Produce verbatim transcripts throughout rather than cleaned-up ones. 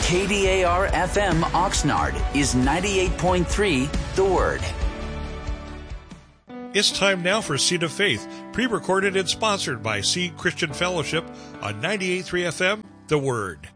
K D A R F M Oxnard is ninety-eight point three The Word. It's time now for Seed of Faith, pre-recorded and sponsored by Seed Christian Fellowship on ninety-eight point three F M, The Word.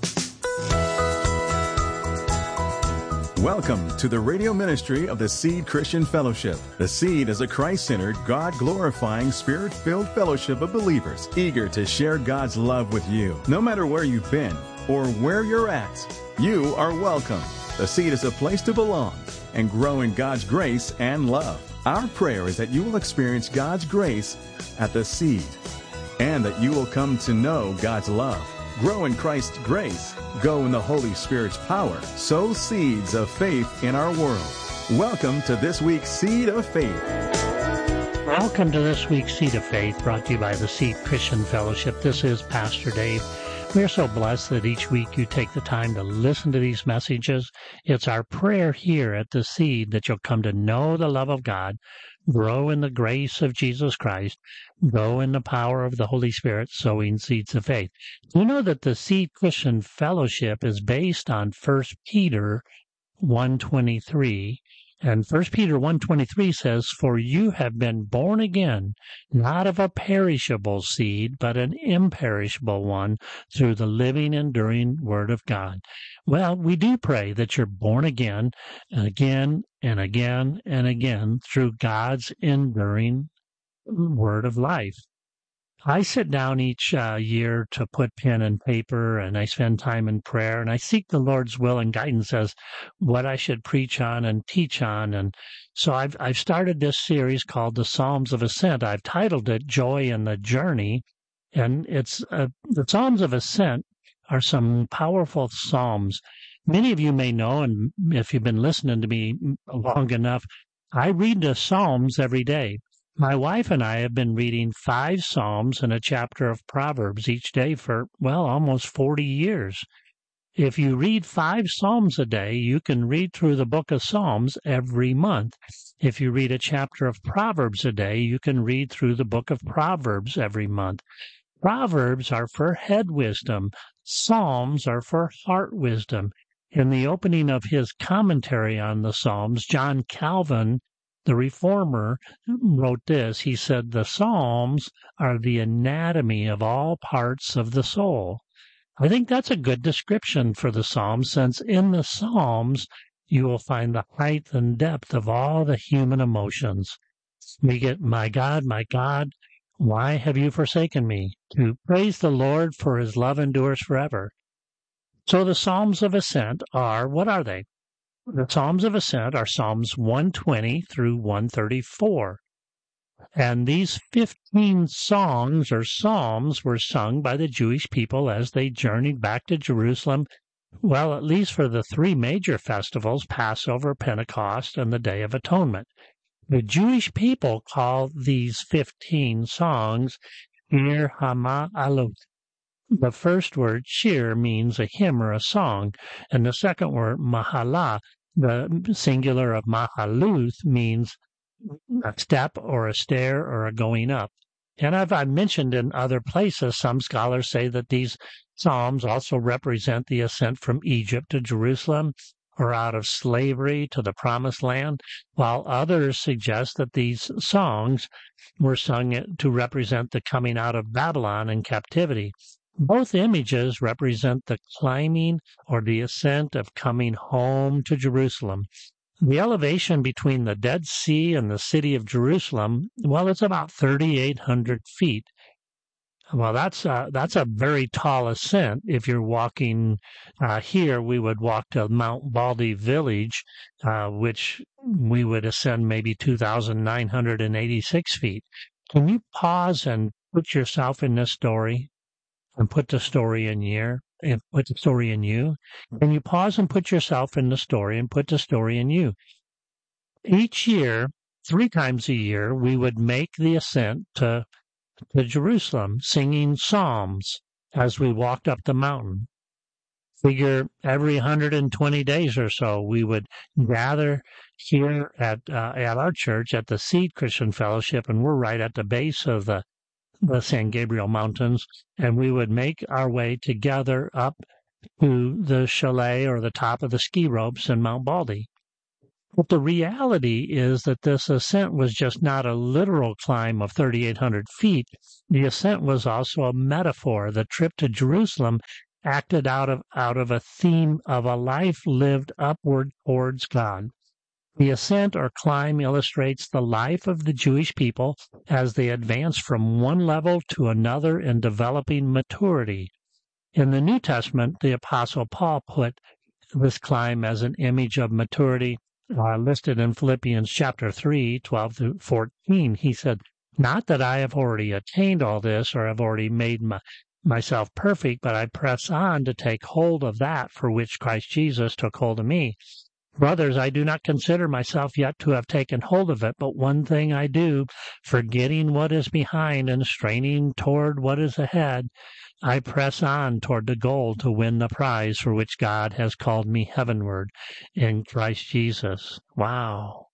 Welcome to the radio ministry of the Seed Christian Fellowship. The Seed is a Christ-centered, God-glorifying, Spirit-filled fellowship of believers eager to share God's love with you. No matter where you've been or where you're at, you are welcome. The Seed is a place to belong and grow in God's grace and love. Our prayer is that you will experience God's grace at the Seed and that you will come to know God's love. Grow in Christ's grace. Go in the Holy Spirit's power. Sow seeds of faith in our world. Welcome to this week's Seed of Faith. Welcome to this week's Seed of Faith, brought to you by the Seed Christian Fellowship. This is Pastor Dave. We are so blessed that each week you take the time to listen to these messages. It's our prayer here at the Seed that you'll come to know the love of God, grow in the grace of Jesus Christ, grow in the power of the Holy Spirit, sowing seeds of faith. You know that the Seed Christian Fellowship is based on First Peter one twenty-three, and First Peter one twenty-three says, "For you have been born again, not of a perishable seed, but an imperishable one, through the living, enduring Word of God." Well, we do pray that you're born again, and again, and again, and again, through God's enduring Word of life. I sit down each uh, year to put pen and paper, and I spend time in prayer, and I seek the Lord's will and guidance as what I should preach on and teach on. And so I've I've started this series called the Psalms of Ascent. I've titled it Joy in the Journey, and it's uh, the Psalms of Ascent are some powerful psalms. Many of you may know, and if you've been listening to me long enough, I read the Psalms every day. My wife and I have been reading five Psalms and a chapter of Proverbs each day for, well, almost forty years. If you read five Psalms a day, you can read through the book of Psalms every month. If you read a chapter of Proverbs a day, you can read through the book of Proverbs every month. Proverbs are for head wisdom. Psalms are for heart wisdom. In the opening of his commentary on the Psalms, John Calvin, the Reformer, wrote this. He said, "The Psalms are the anatomy of all parts of the soul." I think that's a good description for the Psalms, since in the Psalms you will find the height and depth of all the human emotions. We get, "My God, my God, why have you forsaken me?" To praise the Lord, for his love endures forever. So the Psalms of Ascent are, what are they? The Psalms of Ascent are Psalms one twenty through one thirty-four. And these fifteen songs or psalms were sung by the Jewish people as they journeyed back to Jerusalem, well, at least for the three major festivals, Passover, Pentecost, and the Day of Atonement. The Jewish people call these fifteen songs Shir HaMa'alot. The first word, shir, means a hymn or a song, and the second word, mahalah, the singular of mahaluth, means a step or a stair or a going up. And as I've mentioned in other places, some scholars say that these psalms also represent the ascent from Egypt to Jerusalem, or out of slavery to the Promised Land, while others suggest that these songs were sung to represent the coming out of Babylon in captivity. Both images represent the climbing or the ascent of coming home to Jerusalem. The elevation between the Dead Sea and the city of Jerusalem, well, it's about thirty-eight hundred feet. Well, that's a, that's a very tall ascent. If you're walking uh, here, we would walk to Mount Baldy Village, uh, which we would ascend maybe two thousand nine hundred eighty-six feet. Can you pause and put yourself in this story? And put the story in you, and put the story in you. Can you pause and put yourself in the story and put the story in you? Each year, three times a year, we would make the ascent to, to Jerusalem, singing psalms as we walked up the mountain. Figure every one hundred twenty days or so, we would gather here at uh, at our church at the Seed Christian Fellowship, and we're right at the base of the the San Gabriel Mountains, and we would make our way together up to the chalet or the top of the ski ropes in Mount Baldy. But the reality is that this ascent was just not a literal climb of thirty-eight hundred feet. The ascent was also a metaphor. The trip to Jerusalem acted out of, out of a theme of a life lived upward towards God. The ascent or climb illustrates the life of the Jewish people as they advance from one level to another in developing maturity. In the New Testament, the Apostle Paul put this climb as an image of maturity. Uh, listed in Philippians chapter three, twelve through fourteen, he said, "Not that I have already attained all this or have already made my, myself perfect, but I press on to take hold of that for which Christ Jesus took hold of me. Brothers, I do not consider myself yet to have taken hold of it, but one thing I do, forgetting what is behind and straining toward what is ahead, I press on toward the goal to win the prize for which God has called me heavenward in Christ Jesus." Wow.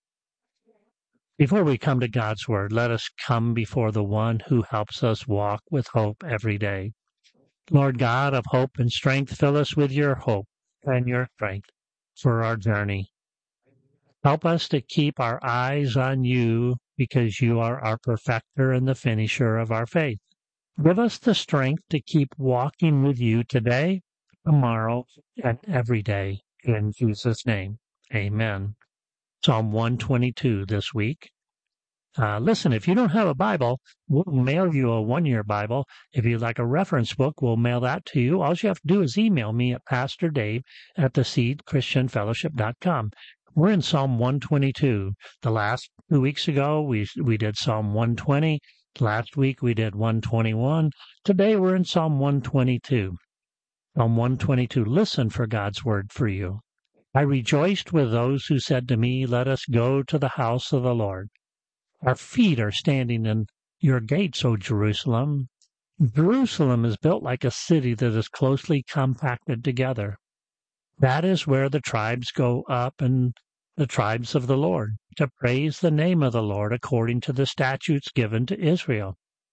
Before we come to God's Word, let us come before the one who helps us walk with hope every day. Lord God of hope and strength, fill us with your hope and your strength for our journey. Help us to keep our eyes on you because you are our perfecter and the finisher of our faith. Give us the strength to keep walking with you today, tomorrow, and every day. In Jesus' name, amen. Psalm one twenty-two this week. Uh, listen, if you don't have a Bible, we'll mail you a one-year Bible. If you'd like a reference book, we'll mail that to you. All you have to do is email me at Pastor Dave at the seed christian fellowship dot com. We're in Psalm one twenty-two. The last two weeks ago, we we did Psalm one twenty. Last week we did one twenty-one. Today we're in Psalm one twenty-two. Psalm one twenty-two, listen for God's word for you. I rejoiced with those who said to me, "Let us go to the house of the Lord." Our feet are standing in your gates, O Jerusalem. Jerusalem is built like a city that is closely compacted together. That is where the tribes go up, and the tribes of the Lord, to praise the name of the Lord according to the statutes given to Israel.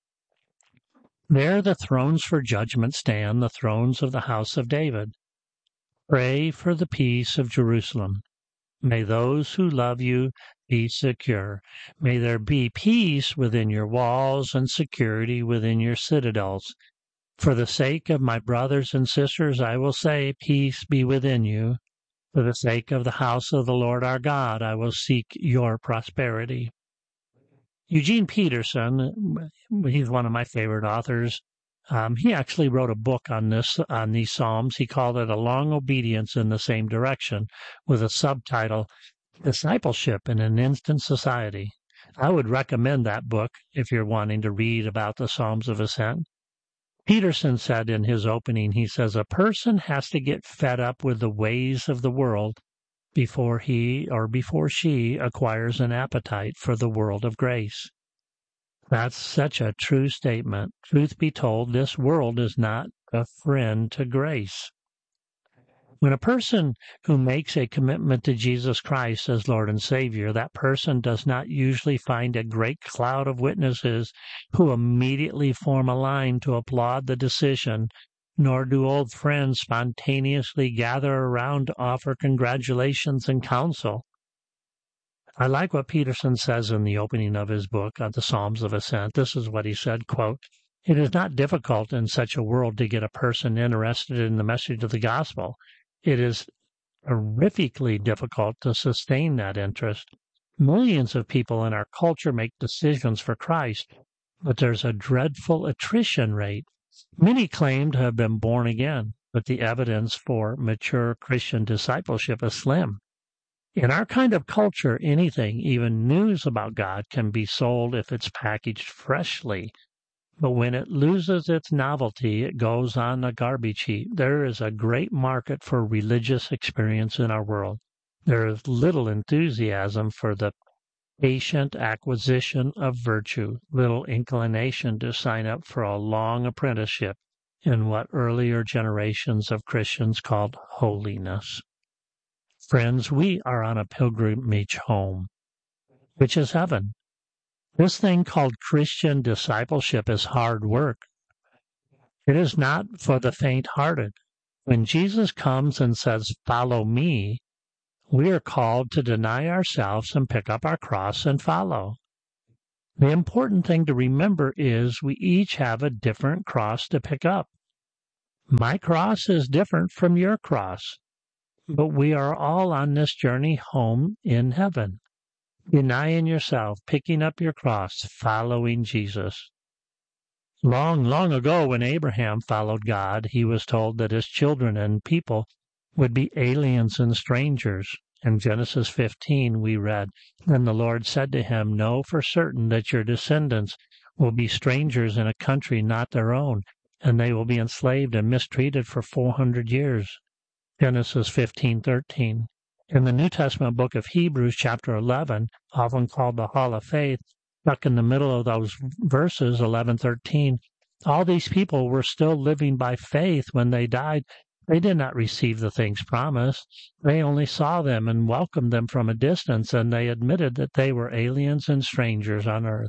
There the thrones for judgment stand, the thrones of the house of David. Pray for the peace of Jerusalem. May those who love you be secure. May there be peace within your walls and security within your citadels. For the sake of my brothers and sisters, I will say, peace be within you. For the sake of the house of the Lord our God, I will seek your prosperity. Eugene Peterson, he's one of my favorite authors. Um, he actually wrote a book on this, on these Psalms. He called it A Long Obedience in the Same Direction, with a subtitle, Discipleship in an Instant Society. I would recommend that book if you're wanting to read about the Psalms of Ascent. Peterson said in his opening, he says, a person has to get fed up with the ways of the world before he or before she acquires an appetite for the world of grace. That's such a true statement. Truth be told, this world is not a friend to grace. When a person who makes a commitment to Jesus Christ as Lord and Savior, that person does not usually find a great cloud of witnesses who immediately form a line to applaud the decision, nor do old friends spontaneously gather around to offer congratulations and counsel. I like what Peterson says in the opening of his book on the Psalms of Ascent. This is what he said, quote, "It is not difficult in such a world to get a person interested in the message of the gospel. It is horrifically difficult to sustain that interest. Millions of people in our culture make decisions for Christ, but there's a dreadful attrition rate. Many claim to have been born again, but the evidence for mature Christian discipleship is slim. In our kind of culture, anything, even news about God, can be sold if it's packaged freshly. But when it loses its novelty, it goes on a garbage heap. There is a great market for religious experience in our world. There is little enthusiasm for the patient acquisition of virtue, little inclination to sign up for a long apprenticeship in what earlier generations of Christians called holiness. Friends, we are on a pilgrimage home, which is heaven. This thing called Christian discipleship is hard work. It is not for the faint-hearted. When Jesus comes and says, "Follow me," we are called to deny ourselves and pick up our cross and follow. The important thing to remember is we each have a different cross to pick up. My cross is different from your cross, but we are all on this journey home in heaven. Denying yourself, picking up your cross, following Jesus. Long, long ago, when Abraham followed God, he was told that his children and people would be aliens and strangers. In Genesis fifteen, we read, "Then the Lord said to him, Know for certain that your descendants will be strangers in a country not their own, and they will be enslaved and mistreated for four hundred years. Genesis fifteen thirteen. In the New Testament book of Hebrews, chapter eleven, often called the Hall of Faith, stuck in the middle of those verses, eleven thirteen, all these people were still living by faith when they died. They did not receive the things promised. They only saw them and welcomed them from a distance, and they admitted that they were aliens and strangers on earth.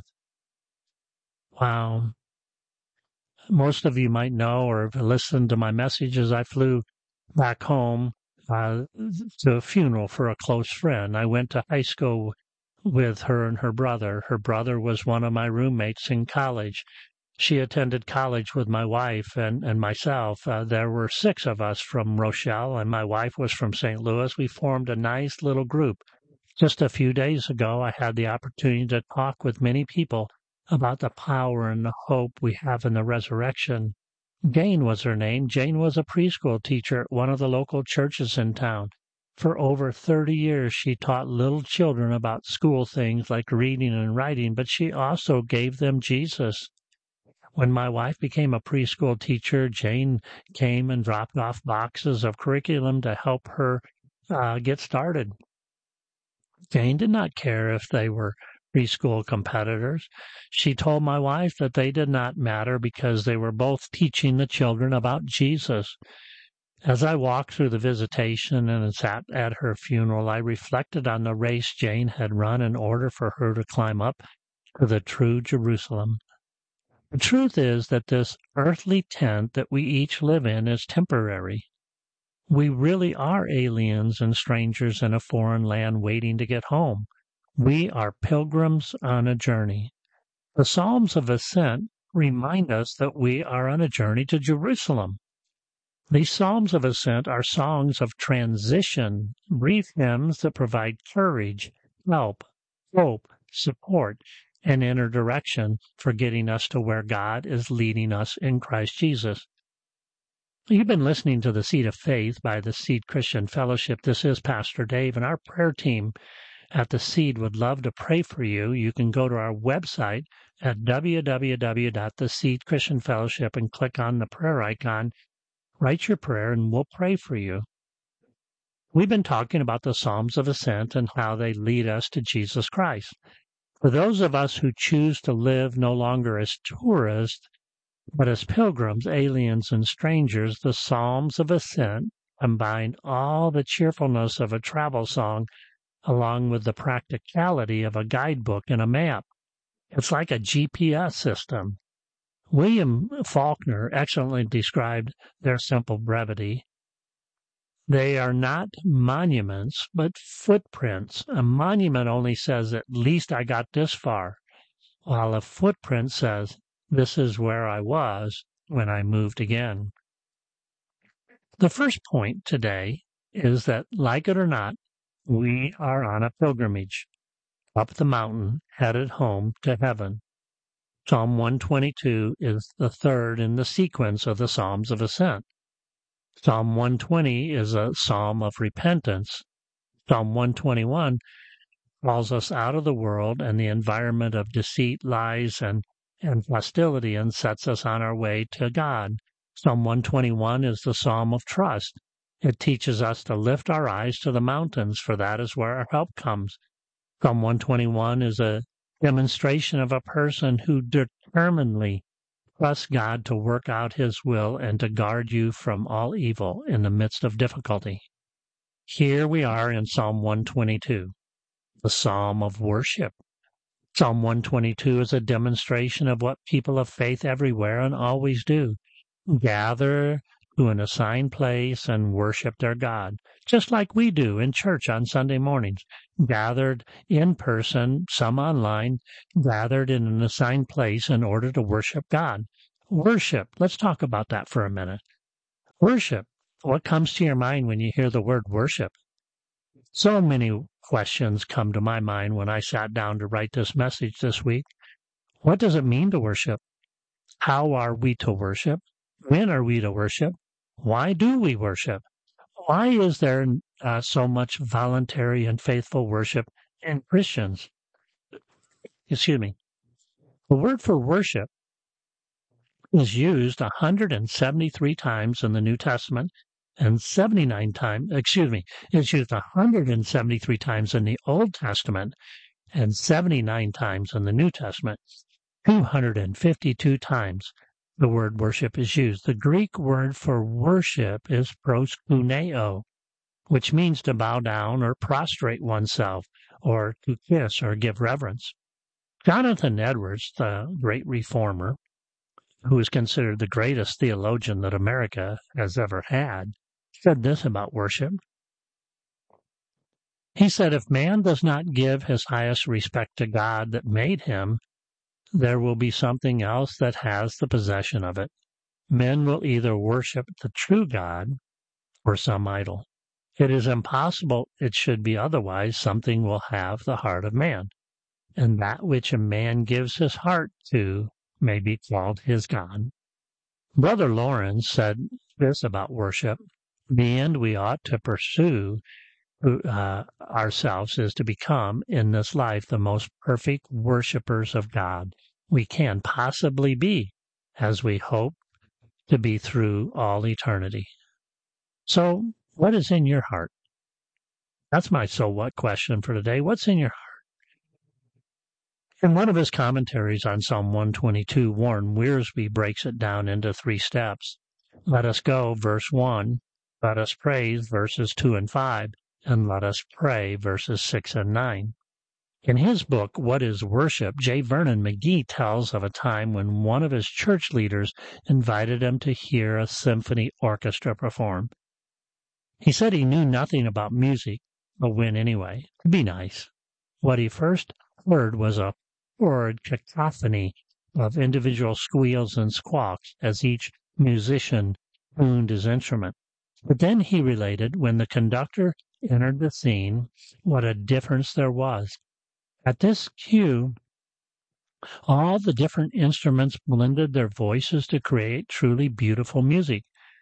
Wow. Most of you might know or have listened to my messages. I flew back home uh, to a funeral for a close friend. I went to high school with her and her brother. Her brother was one of my roommates in college. She attended college with my wife and, and myself. Uh, there were six of us from Rochelle, and my wife was from Saint Louis. We formed a nice little group. Just a few days ago, I had the opportunity to talk with many people about the power and the hope we have in the resurrection. Jane was her name. Jane was a preschool teacher at one of the local churches in town. For over thirty years, she taught little children about school things like reading and writing, but she also gave them Jesus. When my wife became a preschool teacher, Jane came and dropped off boxes of curriculum to help her uh, get started. Jane did not care if they were preschool competitors. She told my wife that they did not matter because they were both teaching the children about Jesus. As I walked through the visitation and sat at her funeral, I reflected on the race Jane had run in order for her to climb up to the true Jerusalem. The truth is that this earthly tent that we each live in is temporary. We really are aliens and strangers in a foreign land waiting to get home. We are pilgrims on a journey. The Psalms of Ascent remind us that we are on a journey to Jerusalem. These Psalms of Ascent are songs of transition, brief hymns that provide courage, help, hope, support, and inner direction for getting us to where God is leading us in Christ Jesus. You've been listening to The Seed of Faith by the Seed Christian Fellowship. This is Pastor Dave, and our prayer team at The Seed would love to pray for you. You can go to our website at w w w dot the seed christian fellowship and click on the prayer icon. Write your prayer, and we'll pray for you. We've been talking about the Psalms of Ascent and how they lead us to Jesus Christ. For those of us who choose to live no longer as tourists, but as pilgrims, aliens, and strangers, the Psalms of Ascent combine all the cheerfulness of a travel song along with the practicality of a guidebook and a map. It's like a G P S system. William Faulkner excellently described their simple brevity. They are not monuments, but footprints. A monument only says, at least I got this far, while a footprint says, this is where I was when I moved again. The first point today is that, like it or not, we are on a pilgrimage up the mountain, headed home to heaven. Psalm one twenty-two is the third in the sequence of the Psalms of Ascent. Psalm one twenty is a psalm of repentance. Psalm one twenty-one calls us out of the world and the environment of deceit, lies, and, and hostility and sets us on our way to God. Psalm one twenty-one is the psalm of trust. It teaches us to lift our eyes to the mountains, for that is where our help comes. Psalm one twenty-one is a demonstration of a person who determinedly trust God to work out His will and to guard you from all evil in the midst of difficulty. Here we are in Psalm one twenty-two, the Psalm of Worship. Psalm one twenty-two is a demonstration of what people of faith everywhere and always do: gather to an assigned place and worship their God, just like we do in church on Sunday mornings, gathered in person, some online, gathered in an assigned place in order to worship God. Worship, let's talk about that for a minute. Worship, what comes to your mind when you hear the word worship? So many questions come to my mind when I sat down to write this message this week. What does it mean to worship? How are we to worship? When are we to worship? Why do we worship? Why is there uh, so much voluntary and faithful worship in Christians? Excuse me. The word for worship is used one hundred seventy-three times in the New Testament and seventy-nine times, excuse me, it's used one hundred seventy-three times in the Old Testament and seventy-nine times in the New Testament. two hundred fifty-two times the word worship is used. The Greek word for worship is proskuneo, which means to bow down or prostrate oneself, or to kiss or give reverence. Jonathan Edwards, the great reformer, who is considered the greatest theologian that America has ever had, said this about worship. He said, if man does not give his highest respect to God that made him, there will be something else that has the possession of it. Men will either worship the true God or some idol. It is impossible it should be otherwise. Something will have the heart of man, and that which a man gives his heart to may be called his God. Brother Lawrence said this about worship. The end we ought to pursue uh, ourselves is to become in this life the most perfect worshipers of God we can possibly be, as we hope to be through all eternity. So, what is in your heart? That's my so what question for today. What's in your heart? In one of his commentaries on Psalm one twenty-two, Warren Wiersbe breaks it down into three steps. Let us go, verse one. Let us praise, verses two and five. And let us pray, verses six and nine. In his book, What is Worship?, J. Vernon McGee tells of a time when one of his church leaders invited him to hear a symphony orchestra perform. He said he knew nothing about music, but went anyway, to be nice. What he first heard was a horrid cacophony of individual squeals and squawks as each musician tuned his instrument. But then he related, when the conductor entered the scene, what a difference there was. At this cue, all the different instruments blended their voices to create truly beautiful music.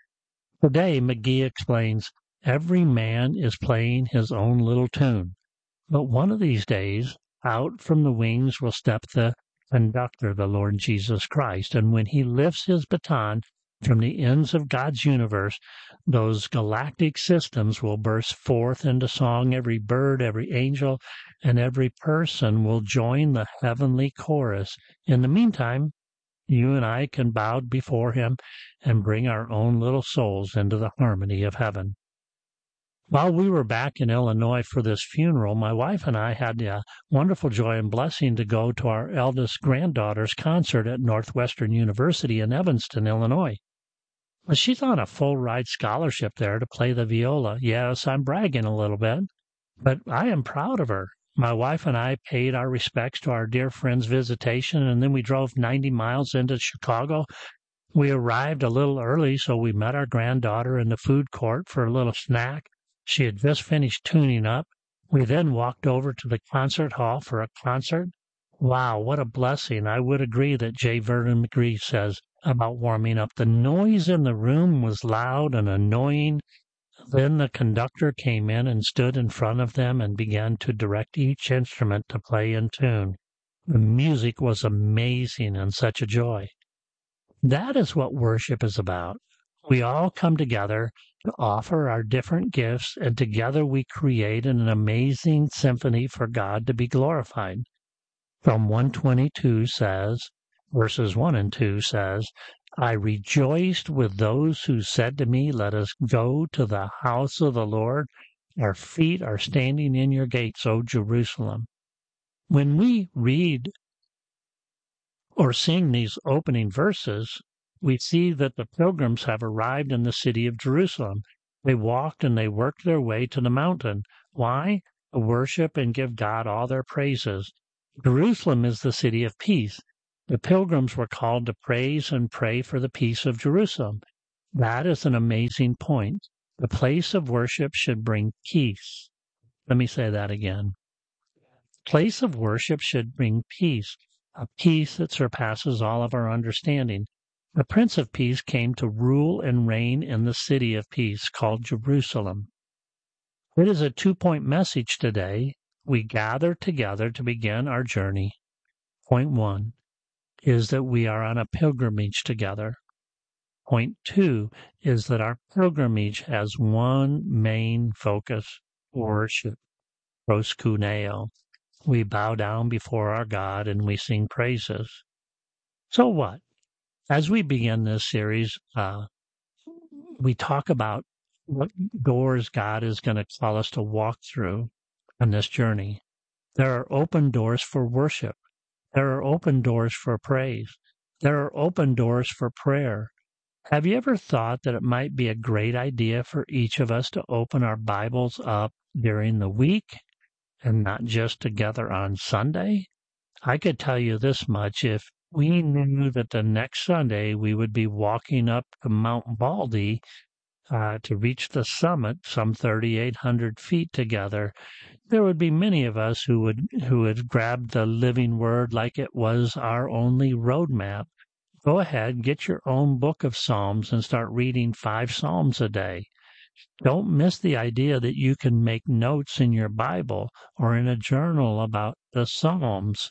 Today, McGee explains, every man is playing his own little tune, but one of these days, out from the wings will step the conductor, the Lord Jesus Christ, and when he lifts his baton from the ends of God's universe, those galactic systems will burst forth into song. Every bird, every angel, and every person will join the heavenly chorus. In the meantime, you and I can bow before him and bring our own little souls into the harmony of heaven. While we were back in Illinois for this funeral, my wife and I had the wonderful joy and blessing to go to our eldest granddaughter's concert at Northwestern University in Evanston, Illinois. Well, she's on a full-ride scholarship there to play the viola. Yes, I'm bragging a little bit, but I am proud of her. My wife and I paid our respects to our dear friend's visitation, and then we drove ninety miles into Chicago. We arrived a little early, so we met our granddaughter in the food court for a little snack. She had just finished tuning up. We then walked over to the concert hall for a concert. Wow, what a blessing. I would agree that J. Vernon McGee says about warming up. The noise in the room was loud and annoying. Then the conductor came in and stood in front of them and began to direct each instrument to play in tune. The music was amazing and such a joy. That is what worship is about. We all come together to offer our different gifts, and together we create an amazing symphony for God to be glorified. Psalm one twenty-two says, verses one and two says, I rejoiced with those who said to me, let us go to the house of the Lord. Our feet are standing in your gates, O Jerusalem. When we read or sing these opening verses, we see that the pilgrims have arrived in the city of Jerusalem. They walked and they worked their way to the mountain. Why? To worship and give God all their praises. Jerusalem is the city of peace. The pilgrims were called to praise and pray for the peace of Jerusalem. That is an amazing point. The place of worship should bring peace. Let me say that again. Place of worship should bring peace, a peace that surpasses all of our understanding. The Prince of Peace came to rule and reign in the city of peace called Jerusalem. It is a two-point message today. We gather together to begin our journey. Point one is that we are on a pilgrimage together. Point two is that our pilgrimage has one main focus, worship, proskuneo. We bow down before our God and we sing praises. So what? As we begin this series, uh, we talk about what doors God is going to call us to walk through on this journey. There are open doors for worship. There are open doors for praise. There are open doors for prayer. Have you ever thought that it might be a great idea for each of us to open our Bibles up during the week and not just together on Sunday? I could tell you this much. If we knew that the next Sunday we would be walking up to Mount Baldy uh, to reach the summit, some thirty-eight hundred feet together, there would be many of us who would who would grab the living word like it was our only roadmap. Go ahead, get your own book of Psalms and start reading five Psalms a day. Don't miss the idea that you can make notes in your Bible or in a journal about the Psalms.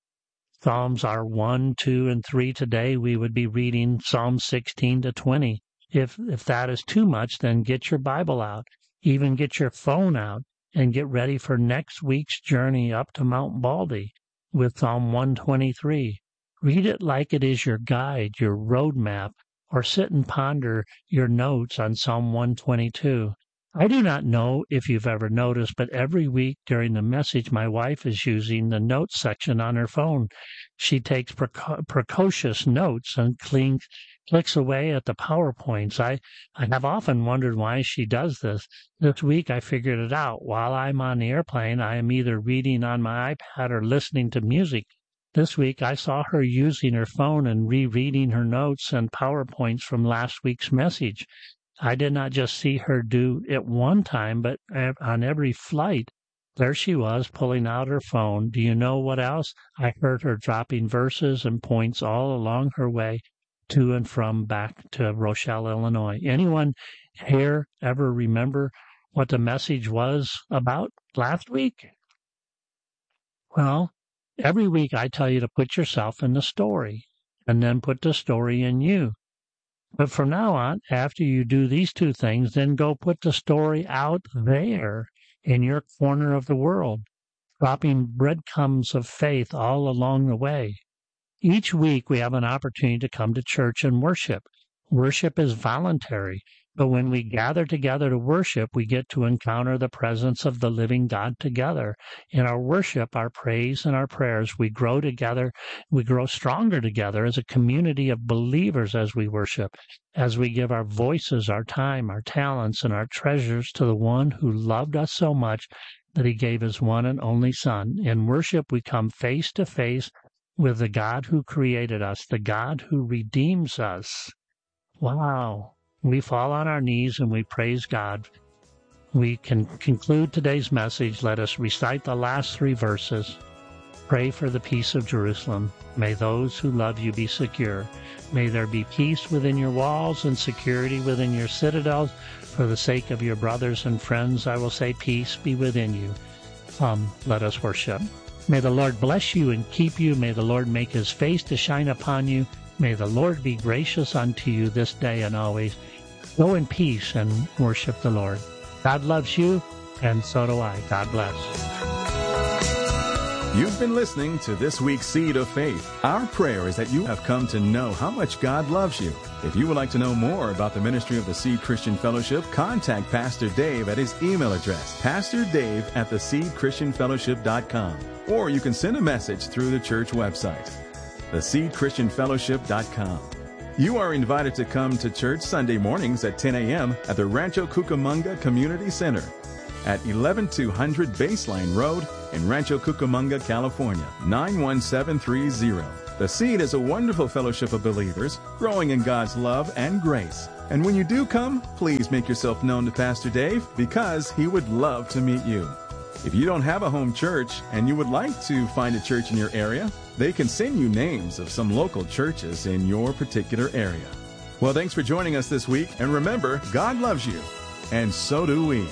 Psalms are one, two, and three today. We would be reading Psalm sixteen to twenty. If if that is too much, then get your Bible out. Even get your phone out and get ready for next week's journey up to Mount Baldy with Psalm one twenty-three. Read it like it is your guide, your roadmap, or sit and ponder your notes on Psalm one twenty-two. I do not know if you've ever noticed, but every week during the message, my wife is using the notes section on her phone. She takes preco- precocious notes and cling, clicks away at the PowerPoints. I, I have often wondered why she does this. This week, I figured it out. While I'm on the airplane, I am either reading on my iPad or listening to music. This week, I saw her using her phone and rereading her notes and PowerPoints from last week's message. I did not just see her do it one time, but on every flight, there she was pulling out her phone. Do you know what else? I heard her dropping verses and points all along her way to and from back to Rochelle, Illinois. Anyone here ever remember what the message was about last week? Well, every week I tell you to put yourself in the story and then put the story in you. But from now on, after you do these two things, then go put the story out there in your corner of the world, dropping breadcrumbs of faith all along the way. Each week we have an opportunity to come to church and worship. Worship is voluntary, but when we gather together to worship, we get to encounter the presence of the living God together. In our worship, our praise, and our prayers, we grow together, we grow stronger together as a community of believers as we worship, as we give our voices, our time, our talents, and our treasures to the one who loved us so much that he gave his one and only Son. In worship, we come face to face with the God who created us, the God who redeems us. Wow. We fall on our knees and we praise God. We can conclude today's message. Let us recite the last three verses. Pray for the peace of Jerusalem. May those who love you be secure. May there be peace within your walls and security within your citadels. For the sake of your brothers and friends, I will say peace be within you. Come, let us worship. May the Lord bless you and keep you. May the Lord make his face to shine upon you. May the Lord be gracious unto you this day and always. Go in peace and worship the Lord. God loves you, and so do I. God bless. You've been listening to this week's Seed of Faith. Our prayer is that you have come to know how much God loves you. If you would like to know more about the ministry of the Seed Christian Fellowship, contact Pastor Dave at his email address, pastor dave at the seed christian fellowship dot com. Or you can send a message through the church website, the seed christian fellowship dot com. You are invited to come to church Sunday mornings at ten a.m. at the Rancho Cucamonga Community Center at eleven two hundred Baseline Road in Rancho Cucamonga, California, nine one seven three zero. The Seed is a wonderful fellowship of believers growing in God's love and grace. And when you do come, please make yourself known to Pastor Dave because he would love to meet you. If you don't have a home church and you would like to find a church in your area, they can send you names of some local churches in your particular area. Well, thanks for joining us this week. And remember, God loves you, and so do we.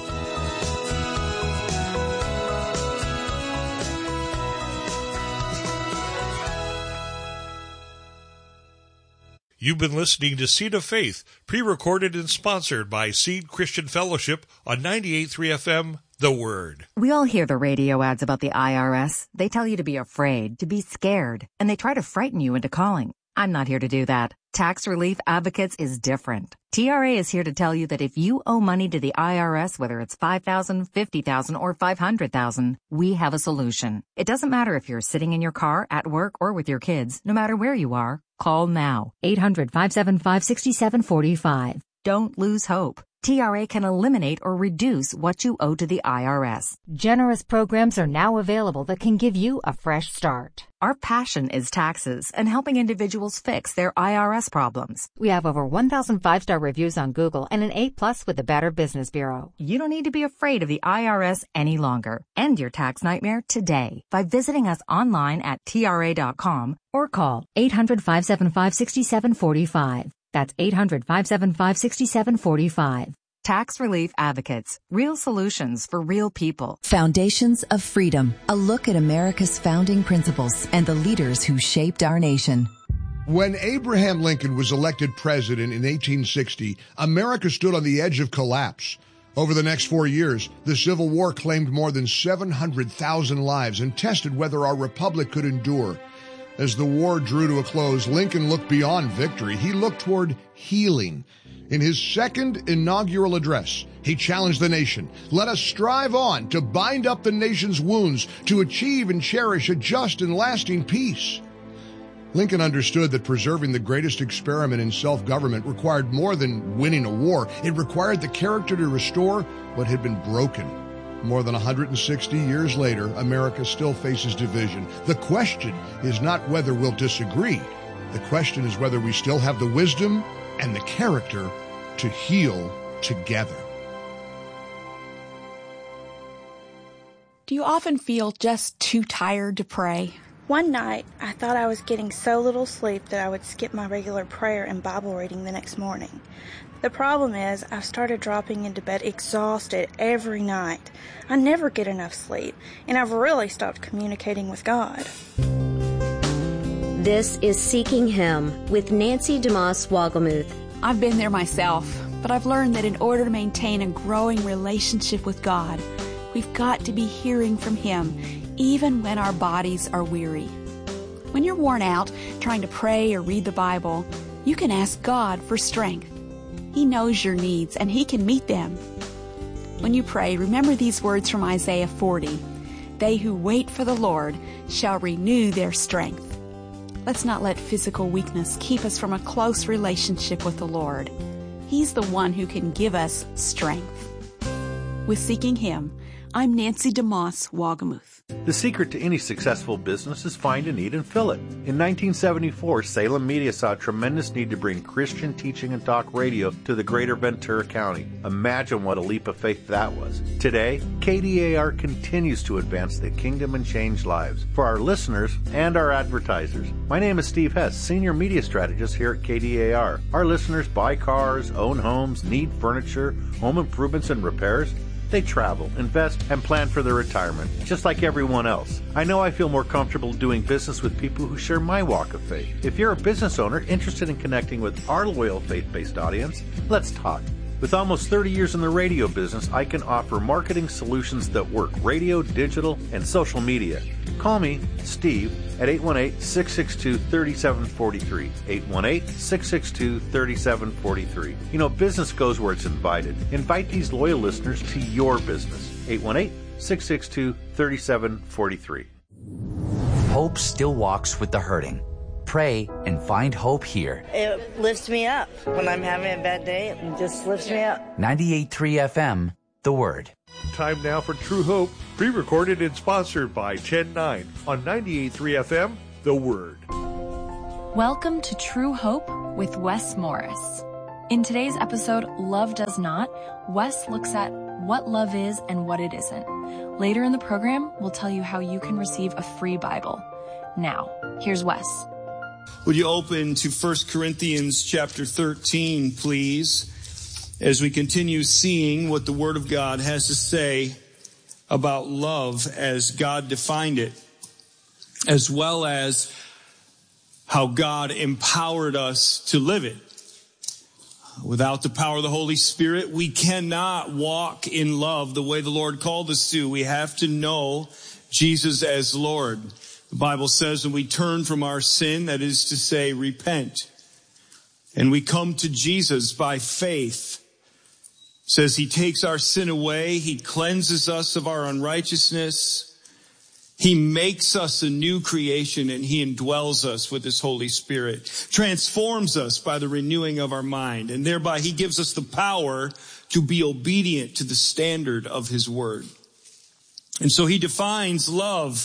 You've been listening to Seed of Faith, pre-recorded and sponsored by Seed Christian Fellowship on ninety-eight point three F M, The Word. We all hear the radio ads about the I R S. They tell you to be afraid, to be scared, and they try to frighten you into calling. I'm not here to do that. Tax Relief Advocates is different. T R A is here to tell you that if you owe money to the I R S, whether it's five thousand dollars, fifty thousand dollars, or five hundred thousand dollars, we have a solution. It doesn't matter if you're sitting in your car, at work, or with your kids. No matter where you are, call now. eight hundred, five seven five, six seven four five. Don't lose hope. T R A can eliminate or reduce what you owe to the I R S. Generous programs are now available that can give you a fresh start. Our passion is taxes and helping individuals fix their I R S problems. We have over one thousand five-star reviews on Google and an A plus with the Better Business Bureau. You don't need to be afraid of the I R S any longer. End your tax nightmare today by visiting us online at T R A dot com or call eight hundred, five seven five, six seven four five. That's eight hundred, five seven five, six seven four five. Tax Relief Advocates. Real solutions for real people. Foundations of Freedom. A look at America's founding principles and the leaders who shaped our nation. When Abraham Lincoln was elected president in eighteen sixty, America stood on the edge of collapse. Over the next four years, the Civil War claimed more than seven hundred thousand lives and tested whether our republic could endure. As the war drew to a close, Lincoln looked beyond victory. He looked toward healing. In his second inaugural address, he challenged the nation. Let us strive on to bind up the nation's wounds, to achieve and cherish a just and lasting peace. Lincoln understood that preserving the greatest experiment in self-government required more than winning a war. It required the character to restore what had been broken. More than one hundred sixty years later, America still faces division. The question is not whether we'll disagree. The question is whether we still have the wisdom and the character to heal together. Do you often feel just too tired to pray? One night, I thought I was getting so little sleep that I would skip my regular prayer and Bible reading the next morning. The problem is, I've started dropping into bed exhausted every night. I never get enough sleep, and I've really stopped communicating with God. This is Seeking Him with Nancy DeMoss Wogelmuth. I've been there myself, but I've learned that in order to maintain a growing relationship with God, we've got to be hearing from Him, even when our bodies are weary. When you're worn out trying to pray or read the Bible, you can ask God for strength. He knows your needs, and He can meet them. When you pray, remember these words from Isaiah forty. They who wait for the Lord shall renew their strength. Let's not let physical weakness keep us from a close relationship with the Lord. He's the one who can give us strength. With Seeking Him, I'm Nancy DeMoss Wogelmuth. The secret to any successful business is find a need and fill it. In nineteen seventy-four, Salem Media saw a tremendous need to bring Christian teaching and talk radio to the greater Ventura County. Imagine what a leap of faith that was. Today, K D A R continues to advance the kingdom and change lives for our listeners and our advertisers. My name is Steve Hess, Senior Media Strategist here at K D A R. Our listeners buy cars, own homes, need furniture, home improvements and repairs. They travel, invest, and plan for their retirement, just like everyone else. I know I feel more comfortable doing business with people who share my walk of faith. If you're a business owner interested in connecting with our loyal faith-based audience, let's talk. With almost thirty years in the radio business, I can offer marketing solutions that work radio, digital, and social media. Call me, Steve, at eight one eight, six six two, three seven four three. eight one eight, six six two, three seven four three. You know, business goes where it's invited. Invite these loyal listeners to your business. eight one eight, six six two, three seven four three. Hope still walks with the hurting. pray and find hope here. It lifts me up. When I'm having a bad day, it just lifts me up. ninety-eight point three F M, The Word. Time now for True Hope, pre-recorded and sponsored by ten nine on ninety-eight point three F M, The Word. Welcome to True Hope with Wes Morris. In today's episode, Love Does Not, Wes looks at what love is and what it isn't. Later in the program, we'll tell you how you can receive a free Bible. Now, here's Wes. Would you open to First Corinthians chapter thirteen, please, as we continue seeing what the Word of God has to say about love as God defined it, as well as how God empowered us to live it. Without the power of the Holy Spirit, we cannot walk in love the way the Lord called us to. We have to know Jesus as Lord. The Bible says when we turn from our sin, that is to say, repent, and we come to Jesus by faith, it says he takes our sin away, he cleanses us of our unrighteousness, he makes us a new creation, and he indwells us with his Holy Spirit, transforms us by the renewing of our mind, and thereby he gives us the power to be obedient to the standard of his word. And so he defines love,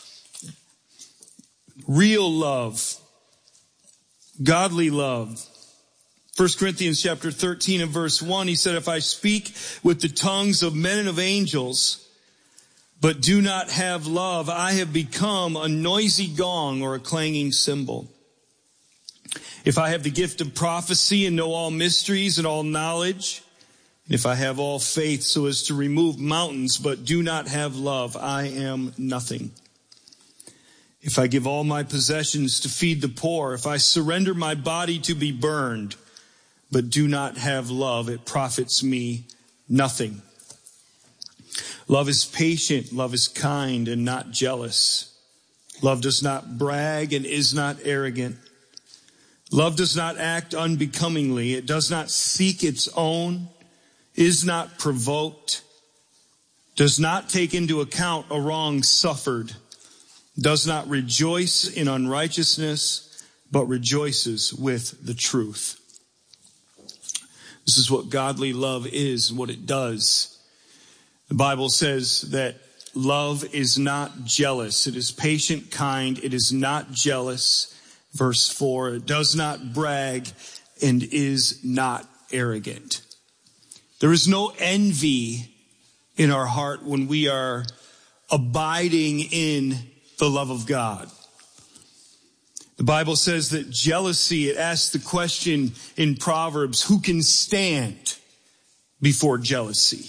real love, godly love. First Corinthians chapter thirteen and verse one, he said, if I speak with the tongues of men and of angels, but do not have love, I have become a noisy gong or a clanging cymbal. If I have the gift of prophecy and know all mysteries and all knowledge, and if I have all faith so as to remove mountains, but do not have love, I am nothing. If I give all my possessions to feed the poor, if I surrender my body to be burned, but do not have love, it profits me nothing. Love is patient, love is kind and not jealous. Love does not brag and is not arrogant. Love does not act unbecomingly. It does not seek its own, is not provoked, does not take into account a wrong suffered, does not rejoice in unrighteousness, but rejoices with the truth. This is what godly love is and what it does. The Bible says that love is not jealous. It is patient, kind. It is not jealous. Verse four, it does not brag and is not arrogant. There is no envy in our heart when we are abiding in the love of God. The Bible says that jealousy, it asks the question in Proverbs, who can stand before jealousy?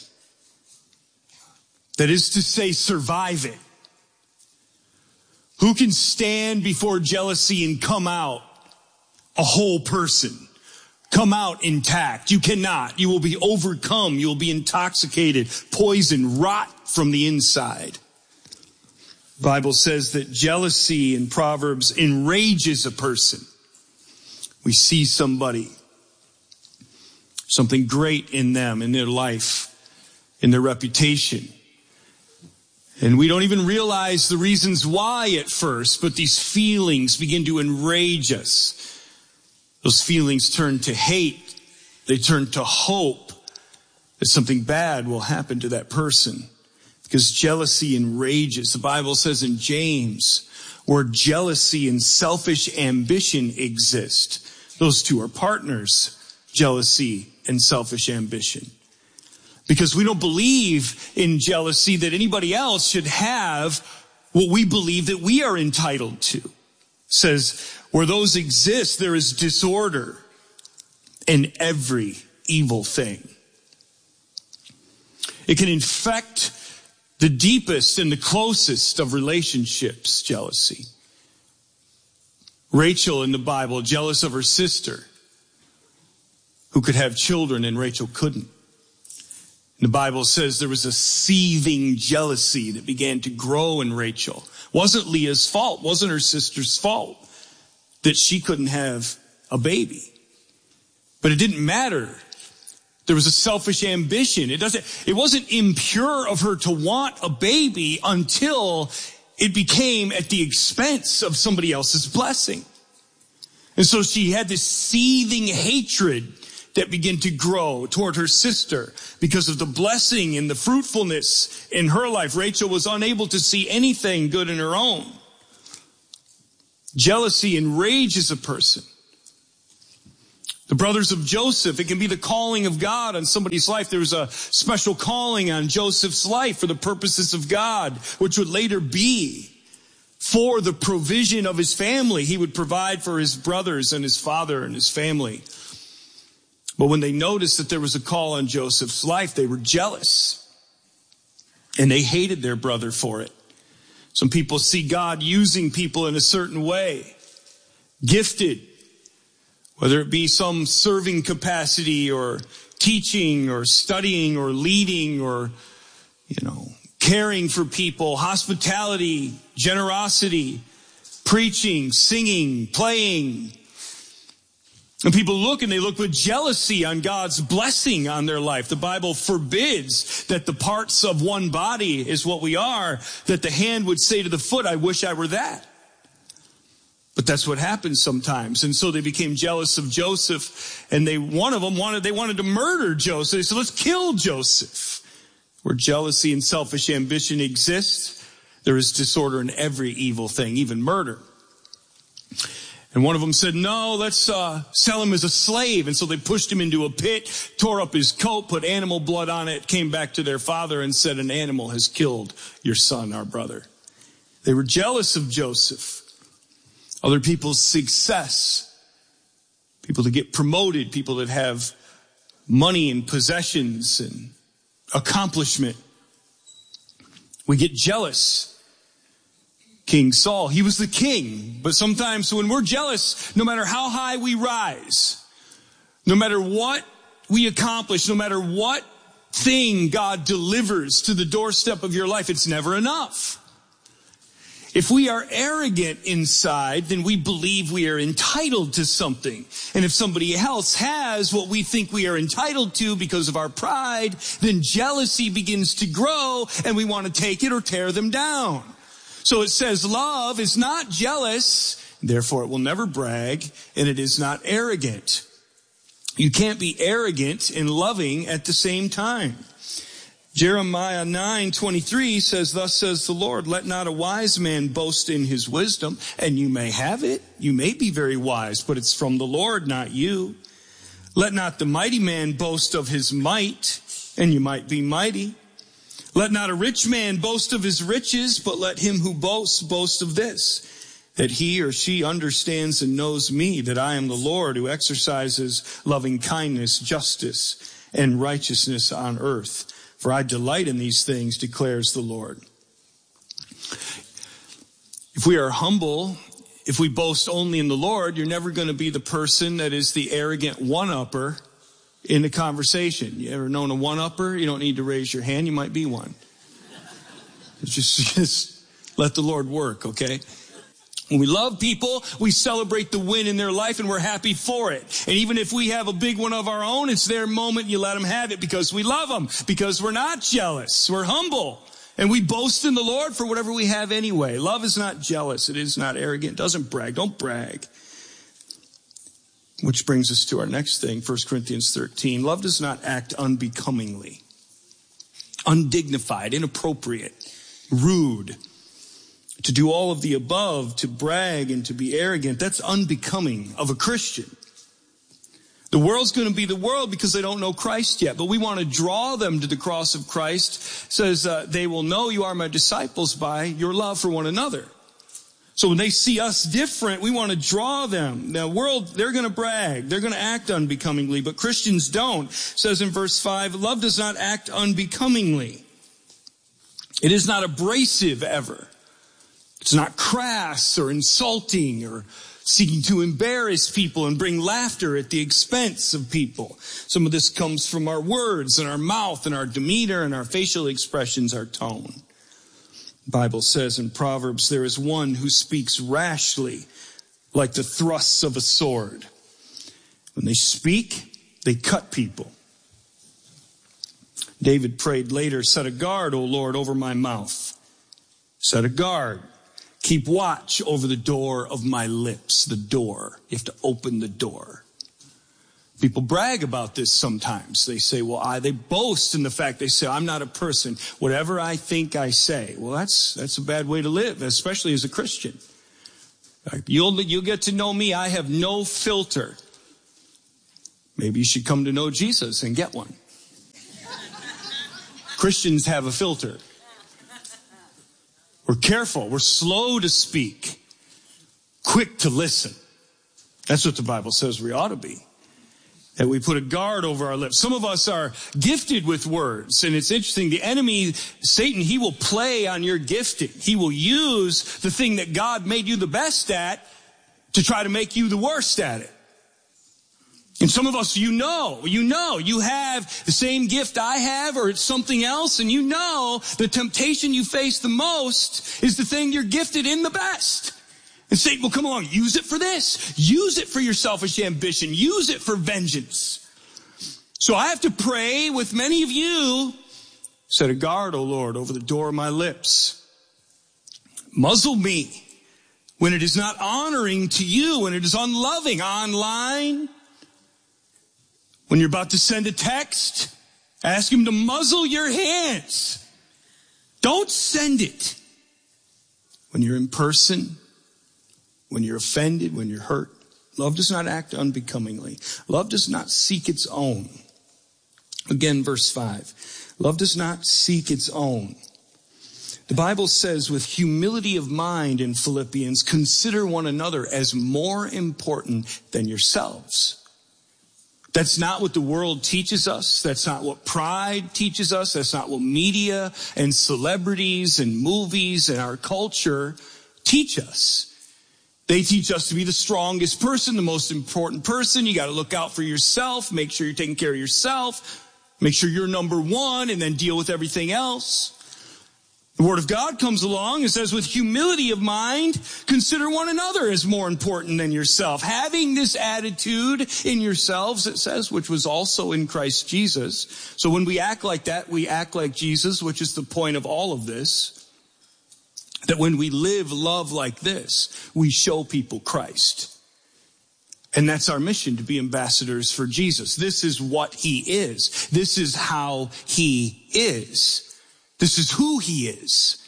That is to say, survive it. Who can stand before jealousy and come out a whole person? Come out intact. You cannot. You will be overcome. You will be intoxicated, poisoned, rot from the inside. The Bible says that jealousy in Proverbs enrages a person. We see somebody, something great in them, in their life, in their reputation. And we don't even realize the reasons why at first, but these feelings begin to enrage us. Those feelings turn to hate. They turn to hope that something bad will happen to that person. Because jealousy enrages. The Bible says in James, where jealousy and selfish ambition exist, those two are partners, jealousy and selfish ambition. Because we don't believe in jealousy that anybody else should have what we believe that we are entitled to. It says, where those exist, there is disorder and every evil thing. It can infect the deepest and the closest of relationships, jealousy. Rachel in the Bible, jealous of her sister, who could have children and Rachel couldn't. The Bible says there was a seething jealousy that began to grow in Rachel. Wasn't Leah's fault, wasn't her sister's fault that she couldn't have a baby. But it didn't matter. There was a selfish ambition. It doesn't, it wasn't impure of her to want a baby until it became at the expense of somebody else's blessing. And so she had this seething hatred that began to grow toward her sister because of the blessing and the fruitfulness in her life. Rachel was unable to see anything good in her own. Jealousy enrages a person. The brothers of Joseph, it can be the calling of God on somebody's life. There was a special calling on Joseph's life for the purposes of God, which would later be for the provision of his family. He would provide for his brothers and his father and his family. But when they noticed that there was a call on Joseph's life, they were jealous. And they hated their brother for it. Some people see God using people in a certain way. Gifted. Whether it be some serving capacity or teaching or studying or leading or, you know, caring for people, hospitality, generosity, preaching, singing, playing. And people look and they look with jealousy on God's blessing on their life. The Bible forbids that the parts of one body is what we are, that the hand would say to the foot, I wish I were that. But that's what happens sometimes. And so they became jealous of Joseph, and they, one of them wanted, they wanted to murder Joseph. They said, let's kill Joseph. Where jealousy and selfish ambition exist, there is disorder in every evil thing, even murder. And one of them said, no, let's uh, sell him as a slave. And so they pushed him into a pit, tore up his coat, put animal blood on it, came back to their father and said, an animal has killed your son, our brother. They were jealous of Joseph. Other people's success, people that get promoted, people that have money and possessions and accomplishment. We get jealous. King Saul, he was the king. But sometimes when we're jealous, no matter how high we rise, no matter what we accomplish, no matter what thing God delivers to the doorstep of your life, it's never enough. If we are arrogant inside, then we believe we are entitled to something. And if somebody else has what we think we are entitled to because of our pride, then jealousy begins to grow and we want to take it or tear them down. So it says love is not jealous, therefore it will never brag, and it is not arrogant. You can't be arrogant and loving at the same time. Jeremiah nine twenty-three says, thus says the Lord, let not a wise man boast in his wisdom, and you may have it. You may be very wise, but it's from the Lord, not you. Let not the mighty man boast of his might, and you might be mighty. Let not a rich man boast of his riches, but let him who boasts boast of this, that he or she understands and knows me, that I am the Lord who exercises loving kindness, justice, and righteousness on earth. For I delight in these things, declares the Lord. If we are humble, if we boast only in the Lord, you're never going to be the person that is the arrogant one-upper in the conversation. You ever known a one-upper? You don't need to raise your hand. You might be one. Just, just let the Lord work, okay? When we love people, we celebrate the win in their life and we're happy for it. And even if we have a big one of our own, it's their moment. You let them have it because we love them, because we're not jealous. We're humble. And we boast in the Lord for whatever we have anyway. Love is not jealous. It is not arrogant. It doesn't brag. Don't brag. Which brings us to our next thing, First Corinthians thirteen. Love does not act unbecomingly, undignified, inappropriate, rude. To do all of the above, to brag and to be arrogant, that's unbecoming of a Christian. The world's going to be the world because they don't know Christ yet. But we want to draw them to the cross of Christ. It says, uh, they will know you are my disciples by your love for one another. So when they see us different, we want to draw them. The world, they're going to brag. They're going to act unbecomingly, but Christians don't. It says in verse five, love does not act unbecomingly. It is not abrasive ever. It's not crass or insulting or seeking to embarrass people and bring laughter at the expense of people. Some of this comes from our words and our mouth and our demeanor and our facial expressions, our tone. The Bible says in Proverbs, there is one who speaks rashly like the thrusts of a sword. When they speak, they cut people. David prayed later, set a guard, O Lord, over my mouth. Set a guard. Keep watch over the door of my lips, the door. You have to open the door. People brag about this sometimes. They say, well, I, they boast in the fact, they say, I'm not a person. Whatever I think, I say. Well, that's, that's a bad way to live, especially as a Christian. You'll, you'll get to know me. I have no filter. Maybe you should come to know Jesus and get one. Christians have a filter. We're careful. We're slow to speak, quick to listen. That's what the Bible says we ought to be. That we put a guard over our lips. Some of us are gifted with words. And it's interesting. The enemy, Satan, he will play on your gifting. He will use the thing that God made you the best at to try to make you the worst at it. And some of us, you know, you know, you have the same gift I have or it's something else. And you know the temptation you face the most is the thing you're gifted in the best. And Satan will come along, use it for this. Use it for your selfish ambition. Use it for vengeance. So I have to pray with many of you. Set a guard, O Lord, over the door of my lips. Muzzle me when it is not honoring to you, when it is unloving online. When you're about to send a text, ask him to muzzle your hands. Don't send it. When you're in person, when you're offended, when you're hurt, love does not act unbecomingly. Love does not seek its own. Again, verse five. Love does not seek its own. The Bible says with humility of mind in Philippians, consider one another as more important than yourselves. That's not what the world teaches us. That's not what pride teaches us. That's not what media and celebrities and movies and our culture teach us. They teach us to be the strongest person, the most important person. You got to look out for yourself, make sure you're taking care of yourself, make sure you're number one, and then deal with everything else. The Word of God comes along and says, with humility of mind, consider one another as more important than yourself. Having this attitude in yourselves, it says, which was also in Christ Jesus. So when we act like that, we act like Jesus, which is the point of all of this. That when we live love like this, we show people Christ. And that's our mission, to be ambassadors for Jesus. This is what he is. This is how he is. This is who he is.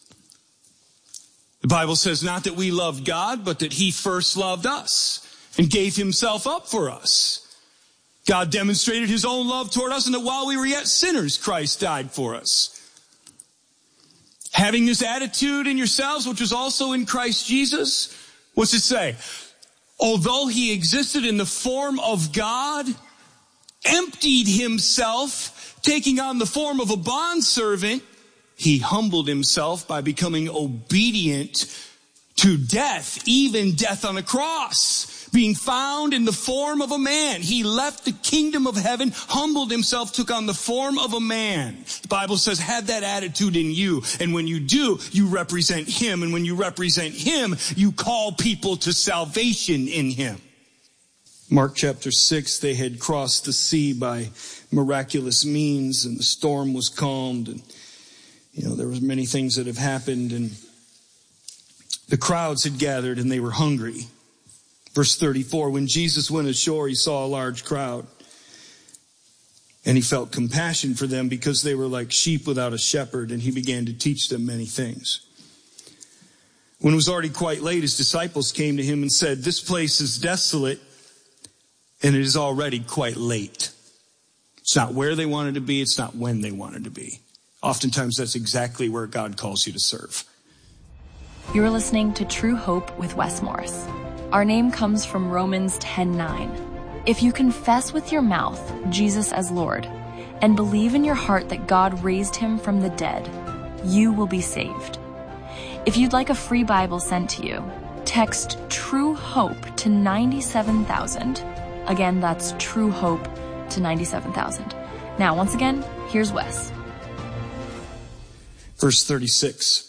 The Bible says not that we loved God, but that he first loved us and gave himself up for us. God demonstrated his own love toward us, and that while we were yet sinners, Christ died for us. Having this attitude in yourselves, which was also in Christ Jesus, what's it say? Although he existed in the form of God, emptied himself, taking on the form of a bondservant, he humbled himself by becoming obedient to death, even death on a cross. Being found in the form of a man, he left the kingdom of heaven, humbled himself, took on the form of a man. The Bible says, have that attitude in you. And when you do, you represent him. And when you represent him, you call people to salvation in him. Mark chapter six, they had crossed the sea by miraculous means, and the storm was calmed. And, you know, there were many things that have happened, and the crowds had gathered and they were hungry. Verse thirty-four, when Jesus went ashore, he saw a large crowd, and he felt compassion for them because they were like sheep without a shepherd, and he began to teach them many things. When it was already quite late, his disciples came to him and said, this place is desolate, and it is already quite late. It's not where they wanted to be. It's not when they wanted to be. Oftentimes, that's exactly where God calls you to serve. You're listening to True Hope with Wes Morris. Our name comes from Romans ten nine. If you confess with your mouth Jesus as Lord and believe in your heart that God raised him from the dead, you will be saved. If you'd like a free Bible sent to you, text True Hope to ninety-seven thousand. Again, that's True Hope to ninety-seven thousand. Now, once again, here's Wes. Verse thirty-six.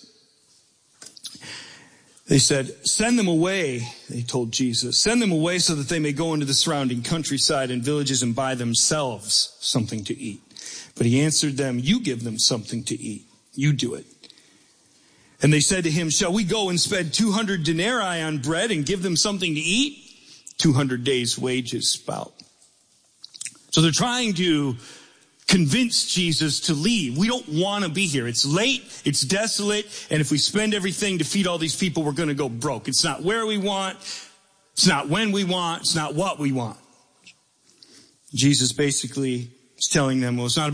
They said, send them away, they told Jesus. Send them away so that they may go into the surrounding countryside and villages and buy themselves something to eat. But he answered them, you give them something to eat. You do it. And they said to him, shall we go and spend two hundred denarii on bread and give them something to eat? two hundred days' wages about. So they're trying to convince Jesus to leave. We don't want to be here. It's late, it's desolate, and if we spend everything to feed all these people, we're going to go broke. It's not where we want, it's not when we want, it's not what we want. Jesus basically is telling them, well, it's not about